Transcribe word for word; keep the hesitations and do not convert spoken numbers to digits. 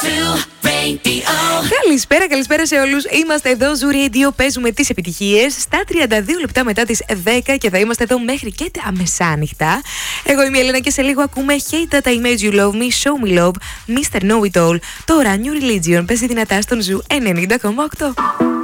Καλησπέρα, καλησπέρα σε όλους. Είμαστε εδώ, Zoo Radio, παίζουμε τις επιτυχίες στα τριάντα δύο λεπτά μετά τις δέκα και θα είμαστε εδώ μέχρι και τα μεσάνυχτα. Εγώ είμαι η Ελένα και σε λίγο ακούμε Hate That I Made You Love Me, Show Me Love, μίστερ Know It All. Τώρα New Religion παίζει δυνατά στον Zoo ενενήντα κόμμα οκτώ.